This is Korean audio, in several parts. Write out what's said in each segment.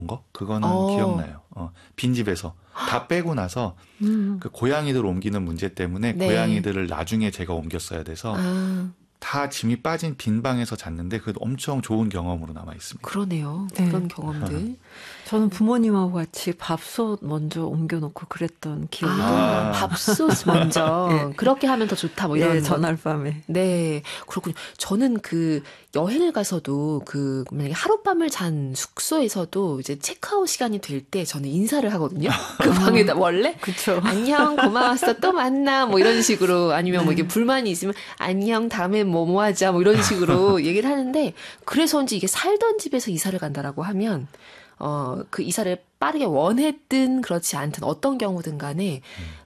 거 그거는 어. 기억나요. 빈집에서 다 빼고 나서 그 고양이들 옮기는 문제 때문에 네. 고양이들을 나중에 제가 옮겼어야 돼서 아, 다 짐이 빠진 빈 방에서 잤는데 그 엄청 좋은 경험으로 남아 있습니다. 그러네요. 네. 그런 경험들. 저는 부모님하고 같이 밥솥 먼저 옮겨놓고 그랬던 기억이 나요. 아. 밥솥 먼저. 예. 그렇게 하면 더 좋다, 뭐 이런. 예, 전날 밤에. 네, 그렇군요. 저는 그 여행을 가서도 그 만약에 하룻밤을 잔 숙소에서도 이제 체크아웃 시간이 될 때 저는 인사를 하거든요. 그 방에다 원래 그쵸. 안녕, 고마웠어, 또 만나, 뭐 이런 식으로 아니면 뭐 이게 불만이 있으면 안녕, 다음에 뭐 하자, 뭐 이런 식으로 얘기를 하는데 그래서인지 이게 살던 집에서 이사를 간다라고 하면 그 이사를 빠르게 원했든 그렇지 않든 어떤 경우든 간에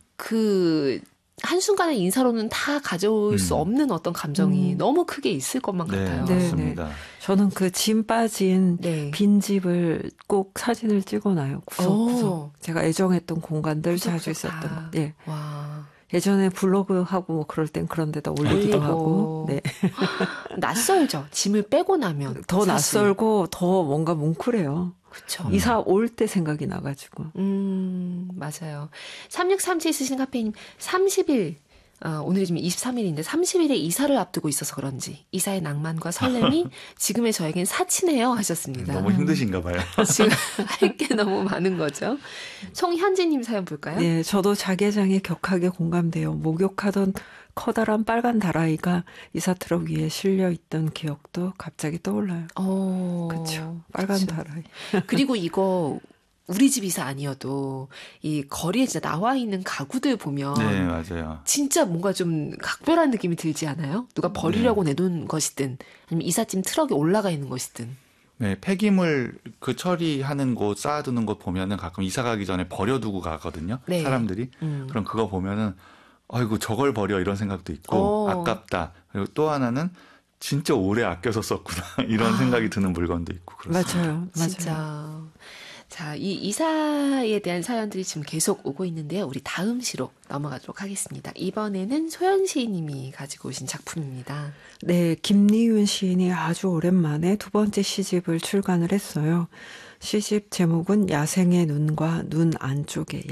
그 한순간의 인사로는 다 가져올 수 없는 어떤 감정이 너무 크게 있을 것만 네, 같아요. 네. 맞습니다. 저는 그 짐 빠진 네. 빈집을 꼭 사진을 찍어놔요. 구석구석. 제가 애정했던 공간들 자주 구석구석 있었던 다. 거. 예. 와. 예전에 블로그 하고 뭐 그럴 땐 그런 데다 올리기도 올리고. 하고. 네. 낯설죠. 짐을 빼고 나면. 더 사실. 낯설고 더 뭔가 뭉클해요. 그쵸. 이사 올 때 생각이 나가지고. 맞아요. 3637 쓰시는 카페님 30일, 오늘이 지금 23일인데 30일에 이사를 앞두고 있어서 그런지 이사의 낭만과 설렘이 지금의 저에겐 사치네요 하셨습니다. 너무 힘드신가 봐요. 지금 할 게 너무 많은 거죠. 송현진님 사연 볼까요? 예, 저도 자개장에 격하게 공감돼요. 목욕하던 커다란 빨간 다라이가 이사 트럭 위에 실려 있던 기억도 갑자기 떠올라요. 그렇죠. 빨간 그쵸. 다라이. 그리고 이거 우리 집 이사 아니어도 이 거리에 진짜 나와 있는 가구들 보면 네, 맞아요. 진짜 뭔가 좀 각별한 느낌이 들지 않아요? 누가 버리려고 내놓은 것이든 아니면 이삿짐 트럭에 올라가 있는 것이든. 네, 폐기물 그 처리하는 곳 쌓아두는 곳 보면은 가끔 이사 가기 전에 버려두고 가거든요. 네. 사람들이. 그럼 그거 보면은 아이고 저걸 버려 이런 생각도 있고 아깝다. 그리고 또 하나는 진짜 오래 아껴서 썼구나 이런 생각이 드는 물건도 있고 그렇습니다. 맞아요. 진짜. 자, 이 이사에 대한 사연들이 지금 계속 오고 있는데요. 우리 다음 시로 넘어가도록 하겠습니다. 이번에는 소연시 님이 가지고 오신 작품입니다. 네, 김리윤 시인이 아주 오랜만에 두 번째 시집을 출간을 했어요. 시집 제목은 야생의 눈과 눈 안쪽의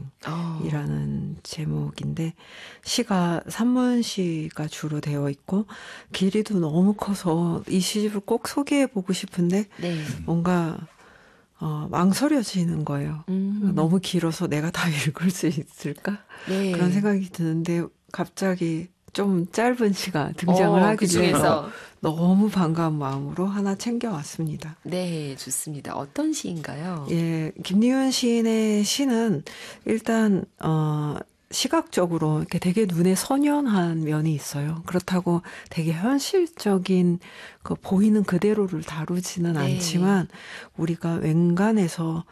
야생이라는 제목인데 시가 산문시가 주로 되어 있고 길이도 너무 커서 이 시집을 꼭 소개해보고 싶은데 네. 뭔가 망설여지는 거예요. 너무 길어서 내가 다 읽을 수 있을까? 네. 그런 생각이 드는데 갑자기 좀 짧은 시가 등장을 하게 그 중에서. 돼서 너무 반가운 마음으로 하나 챙겨왔습니다. 네, 좋습니다. 어떤 시인가요? 예, 김리윤 시인의 시는 일단 시각적으로 이렇게 되게 눈에 선연한 면이 있어요. 그렇다고 되게 현실적인 그 보이는 그대로를 다루지는 않지만 우리가 wen간에서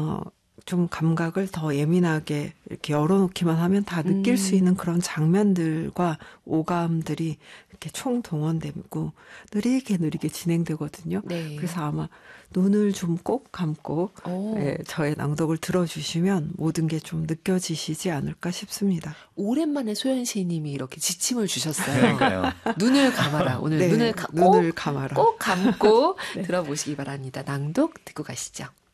좀 감각을 더 예민하게 이렇게 열어놓기만 하면 다 느낄 수 있는 그런 장면들과 오감들이 이렇게 총동원되고 느리게 진행되거든요. 네. 그래서 아마 눈을 좀 꼭 감고 저의 낭독을 들어주시면 모든 게 좀 느껴지시지 않을까 싶습니다. 오랜만에 소연 시인님이 이렇게 지침을 주셨어요. 그러니까요. 눈을 감아라. 오늘 네, 눈을 눈을 감아라. 꼭 감고 들어보시기 바랍니다. 낭독 듣고 가시죠.